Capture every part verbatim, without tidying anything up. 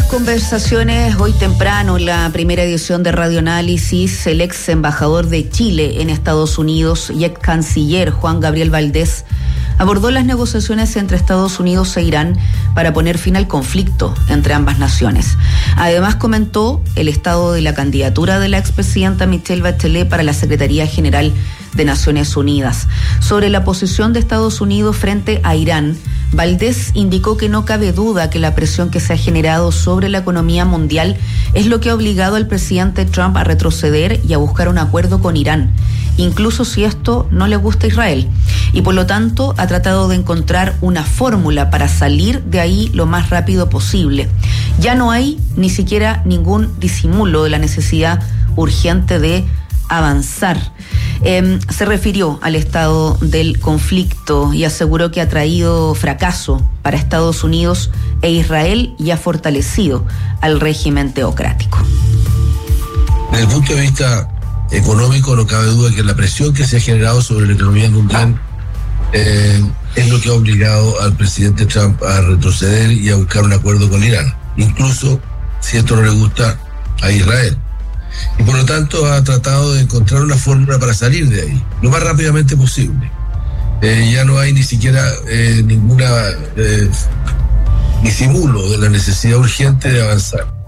conversaciones hoy temprano, en la primera edición de Radio Análisis, el ex embajador de Chile en Estados Unidos y ex canciller Juan Gabriel Valdés abordó las negociaciones entre Estados Unidos e Irán para poner fin al conflicto entre ambas naciones. Además comentó el estado de la candidatura de la expresidenta Michelle Bachelet para la Secretaría General de Naciones Unidas. Sobre la posición de Estados Unidos frente a Irán, Valdés indicó que no cabe duda que la presión que se ha generado sobre la economía mundial es lo que ha obligado al presidente Trump a retroceder y a buscar un acuerdo con Irán, incluso si esto no le gusta a Israel, y por lo tanto ha tratado de encontrar una fórmula para salir de ahí lo más rápido posible. Ya no hay ni siquiera ningún disimulo de la necesidad urgente de avanzar. Eh, se refirió al estado del conflicto y aseguró que ha traído fracaso para Estados Unidos e Israel y ha fortalecido al régimen teocrático. Desde el punto de vista económico, no cabe duda que la presión que se ha generado sobre la economía mundial eh, es lo que ha obligado al presidente Trump a retroceder y a buscar un acuerdo con Irán, incluso si esto no le gusta a Israel. Y por lo tanto ha tratado de encontrar una fórmula para salir de ahí lo más rápidamente posible. Eh, ya no hay ni siquiera eh, ninguna eh, disimulo de la necesidad urgente de avanzar.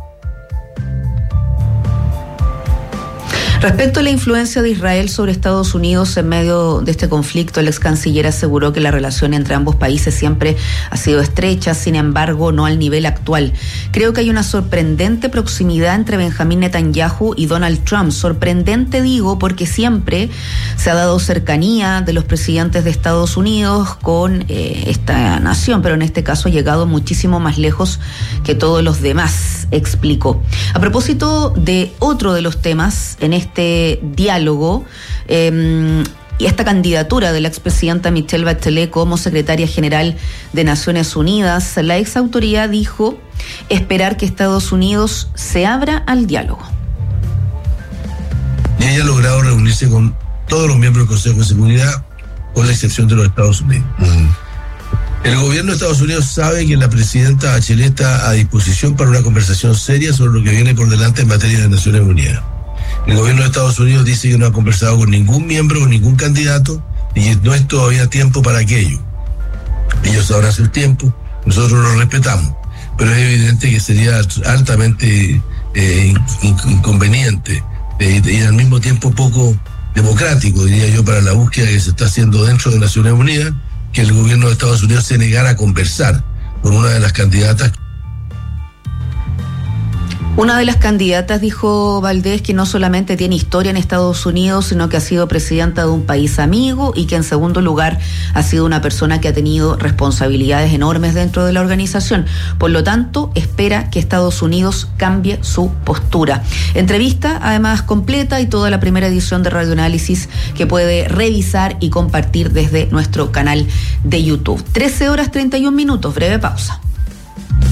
Respecto a la influencia de Israel sobre Estados Unidos en medio de este conflicto, el ex canciller aseguró que la relación entre ambos países siempre ha sido estrecha, sin embargo, no al nivel actual. Creo que hay una sorprendente proximidad entre Benjamín Netanyahu y Donald Trump. Sorprendente, digo, porque siempre se ha dado cercanía de los presidentes de Estados Unidos con eh, esta nación, pero en este caso ha llegado muchísimo más lejos que todos los demás, explicó. A propósito de otro de los temas en este este diálogo eh, y esta candidatura de la expresidenta Michelle Bachelet como secretaria general de Naciones Unidas, la ex autoridad dijo esperar que Estados Unidos se abra al diálogo. Y ella ha logrado reunirse con todos los miembros del Consejo de Seguridad, con la excepción de los Estados Unidos. Uh-huh. El gobierno de Estados Unidos sabe que la presidenta Bachelet está a disposición para una conversación seria sobre lo que viene por delante en materia de Naciones Unidas. El gobierno de Estados Unidos dice que no ha conversado con ningún miembro o ningún candidato y no es todavía tiempo para aquello. Ellos sabrán su tiempo, nosotros lo respetamos, pero es evidente que sería altamente eh, inconveniente eh, y al mismo tiempo poco democrático, diría yo, para la búsqueda que se está haciendo dentro de Naciones Unidas, que el gobierno de Estados Unidos se negara a conversar con una de las candidatas. Una de las candidatas, dijo Valdés, que no solamente tiene historia en Estados Unidos, sino que ha sido presidenta de un país amigo y que en segundo lugar ha sido una persona que ha tenido responsabilidades enormes dentro de la organización. Por lo tanto, espera que Estados Unidos cambie su postura. Entrevista, además, completa y toda la primera edición de Radio Análisis que puede revisar y compartir desde nuestro canal de YouTube. trece horas treinta y un minutos, breve pausa.